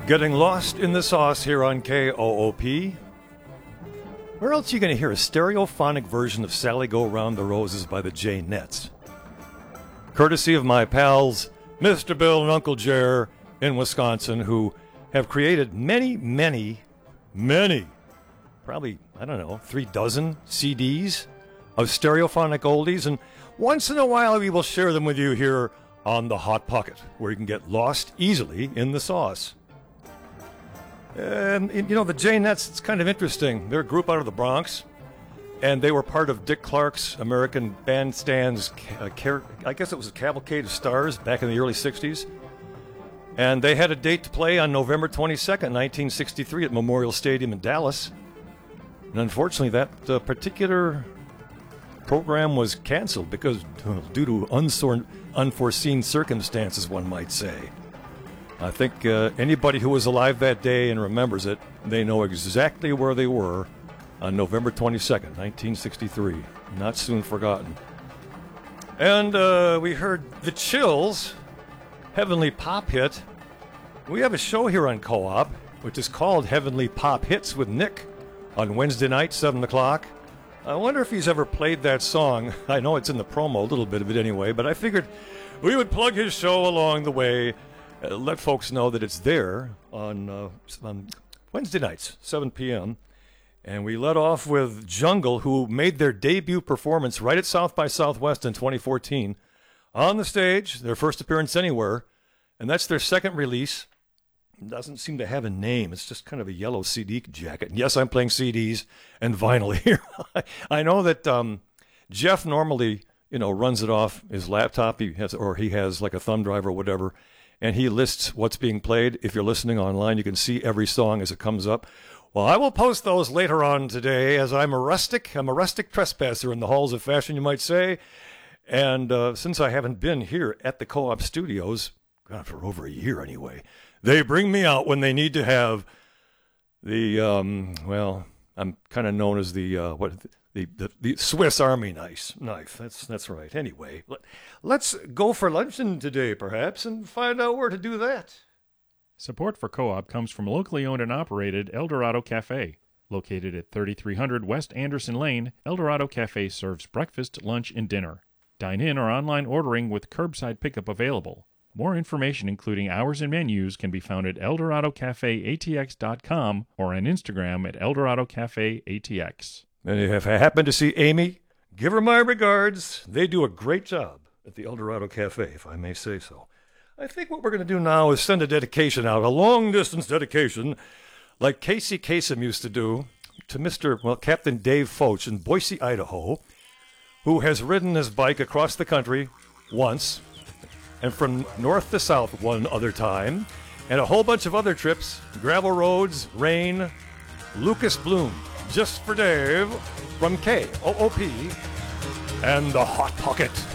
Getting lost in the sauce here on KOOP. Where else are you going to hear a stereophonic version of Sally Go Round the Roses by the Janettes? Courtesy of my pals, Mr. Bill and Uncle Jer in Wisconsin, who have created many, probably, 3 dozen CDs of stereophonic oldies, and once in a while we will share them with you here on the Hot Pocket, where you can get lost easily in the sauce. And, the Janettes, it's kind of interesting. They're a group out of the Bronx, and they were part of Dick Clark's American Bandstand's, I guess it was a Cavalcade of Stars back in the early 60s. And they had a date to play on November 22nd, 1963 at Memorial Stadium in Dallas. And unfortunately, that particular program was canceled because due to unforeseen circumstances, one might say. I think anybody who was alive that day and remembers it, they know exactly where they were on November 22nd, 1963. Not soon forgotten. And we heard The Chills, Heavenly Pop Hit. We have a show here on Co-op, which is called Heavenly Pop Hits with Nick on Wednesday night, 7 o'clock. I wonder if he's ever played that song. I know it's in the promo, a little bit of it anyway, but I figured we would plug his show along the way. Let folks know that it's there on Wednesday nights, 7 p.m. And we let off with Jungle, who made their debut performance right at South by Southwest in 2014. On the stage, their first appearance anywhere, and that's their second release. It doesn't seem to have a name. It's just kind of a yellow CD jacket. And yes, I'm playing CDs and vinyl here. I know that Jeff normally, runs it off his laptop. He has like a thumb drive or whatever. And he lists what's being played. If you're listening online, you can see every song as it comes up. Well, I will post those later on today, as I'm a rustic trespasser in the halls of fashion, you might say. And since I haven't been here at the Co-op Studios, for over a year anyway, they bring me out when they need to have the, I'm kind of known as the Swiss Army knife. That's right. Anyway, let's go for luncheon today, perhaps, and find out where to do that. Support for Co-op comes from locally owned and operated El Dorado Cafe. Located at 3300 West Anderson Lane, El Dorado Cafe serves breakfast, lunch, and dinner. Dine in or online ordering with curbside pickup available. More information, including hours and menus, can be found at ElDoradoCafeATX.com or on Instagram at ElDoradoCafeATX. And if I happen to see Amy, give her my regards. They do a great job at the El Dorado Cafe, if I may say so. I think what we're going to do now is send a dedication out, a long-distance dedication, like Casey Kasem used to do, to Captain Dave Foch in Boise, Idaho, who has ridden his bike across the country once, and from north to south one other time, and a whole bunch of other trips, gravel roads, rain. Lucas Bloom, just for Dave, from KOOP and the Hot Pocket.